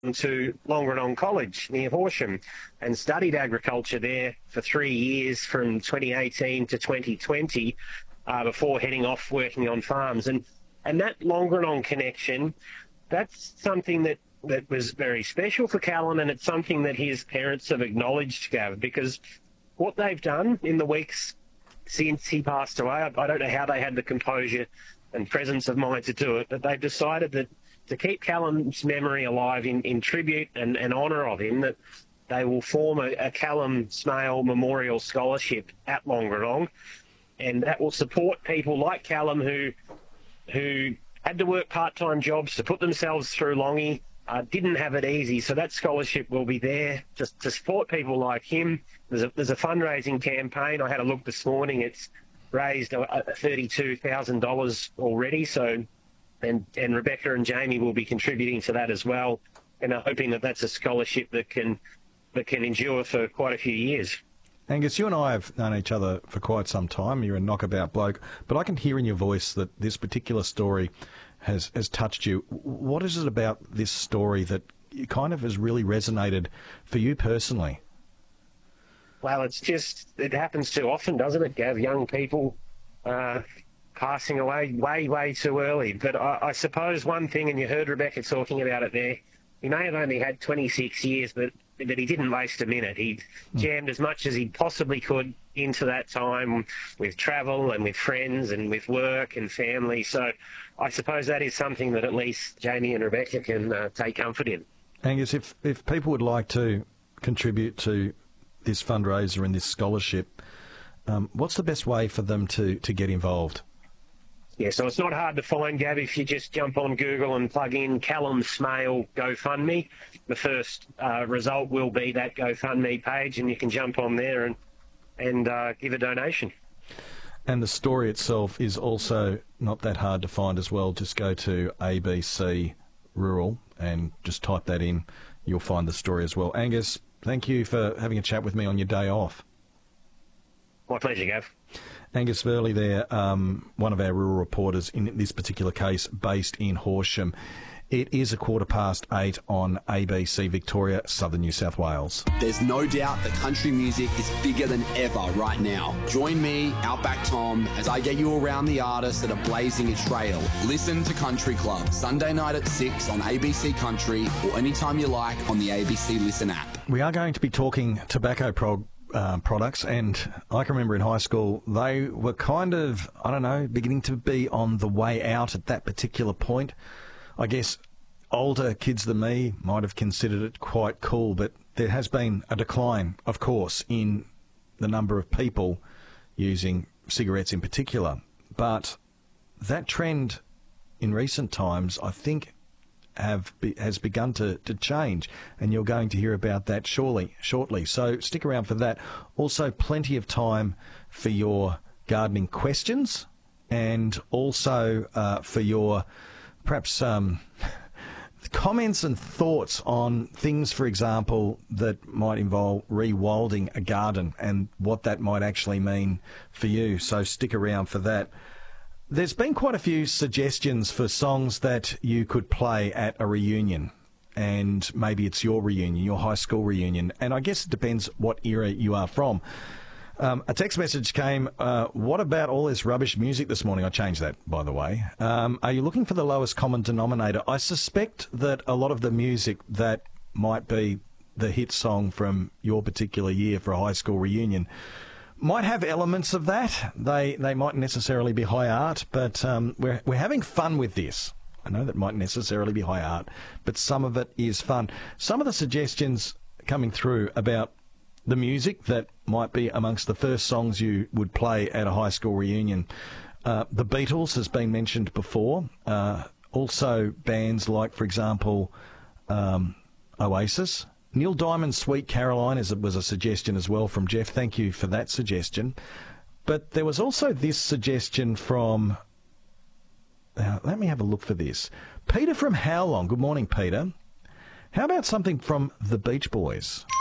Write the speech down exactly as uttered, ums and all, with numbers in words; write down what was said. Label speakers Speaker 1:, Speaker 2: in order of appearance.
Speaker 1: to Longerenong College near Horsham and studied agriculture there for three years from twenty eighteen to twenty twenty uh, before heading off working on farms. And, and that Longerenong connection, that's something that, that was very special for Callum, and it's something that his parents have acknowledged, Gav, because what they've done in the weeks since he passed away, I, I don't know how they had the composure and presence of mind to do it, but they've decided that to keep Callum's memory alive in, in tribute and, and honour of him, that they will form a, a Callum Smale Memorial Scholarship at Longerenong, and that will support people like Callum who who had to work part-time jobs to put themselves through Longy, uh, didn't have it easy. So that scholarship will be there just to support people like him. There's a, there's a fundraising campaign. I had a look this morning. It's raised uh, thirty-two thousand dollars already. So, and, and Rebecca and Jamie will be contributing to that as well, and are hoping that that's a scholarship that can that can endure for quite a few years.
Speaker 2: Angus, you and I have known each other for quite some time. You're a knockabout bloke, but I can hear in your voice that this particular story has, has touched you. What is it about this story that kind of has really resonated for you personally?
Speaker 1: Well, it's just, it happens too often, doesn't it, Gav? Young people uh, passing away way, way too early. But I, I suppose one thing, and you heard Rebecca talking about it there, he may have only had twenty-six years, but but he didn't waste a minute. He jammed as much as he possibly could into that time with travel and with friends and with work and family. So I suppose that is something that at least Jamie and Rebecca can uh, take comfort in.
Speaker 2: Angus, if, if people would like to contribute to this fundraiser and this scholarship, um, what's the best way for them to, to get involved?
Speaker 1: Yeah, so it's not hard to find, Gab, if you just jump on Google and plug in Callum Smale GoFundMe. The first uh, result will be that GoFundMe page, and you can jump on there and, and uh, give a donation.
Speaker 2: And the story itself is also not that hard to find as well. Just go to A B C Rural and just type that in. You'll find the story as well. Angus, thank you for having a chat with me on your day off.
Speaker 1: My pleasure, Gav.
Speaker 2: Angus Verley there, um, one of our rural reporters in this particular case, based in Horsham. It is a quarter past eight on A B C Victoria, Southern New South Wales.
Speaker 3: There's no doubt that country music is bigger than ever right now. Join me, Outback Tom, as I get you around the artists that are blazing a trail. Listen to Country Club, Sunday night at six on A B C Country, or anytime you like on the A B C Listen app.
Speaker 2: We are going to be talking tobacco prog. Uh, products, and I can remember in high school they were kind of, I don't know, beginning to be on the way out at that particular point. I guess older kids than me might have considered it quite cool, but there has been a decline, of course, in the number of people using cigarettes in particular. But that trend in recent times, I think, have be, has begun to, to change, and you're going to hear about that shortly, shortly. So stick around for that. Also, plenty of time for your gardening questions, and also uh, for your perhaps um, comments and thoughts on things, for example, that might involve rewilding a garden and what that might actually mean for you. So stick around for that. There's been quite a few suggestions for songs that you could play at a reunion, and maybe it's your reunion, your high school reunion, and I guess it depends what era you are from. Um, a text message came, uh, what about all this rubbish music this morning? I changed that, by the way. Um, are you looking for the lowest common denominator? I suspect that a lot of the music that might be the hit song from your particular year for a high school reunion might have elements of that. They they might necessarily be high art, but um, we're we're having fun with this. I know that might necessarily be high art, but some of it is fun. Some of the suggestions coming through about the music that might be amongst the first songs you would play at a high school reunion. Uh, the Beatles has been mentioned before. Uh, also bands like, for example, um, Oasis. Neil Diamond's Sweet Caroline is, was a suggestion as well from Jeff. Thank you for that suggestion. But there was also this suggestion from... Now, let me have a look for this. Peter from How Long. Good morning, Peter. How about something from the Beach Boys?